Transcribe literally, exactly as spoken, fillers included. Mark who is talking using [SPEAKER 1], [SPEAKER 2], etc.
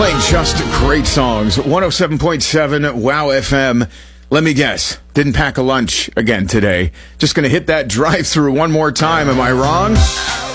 [SPEAKER 1] Playing just great songs. one oh seven point seven Wow F M. Let me guess. Didn't pack a lunch again today. Just going to hit that drive-through one more time. Am I wrong?